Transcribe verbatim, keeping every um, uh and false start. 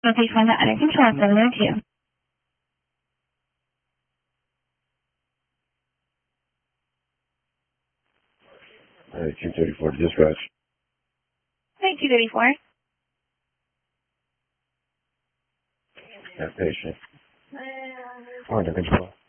Please find that under control, seven oh two. All right, two thirty-four dispatch. Hey, two thirty-four. That patient. Under control.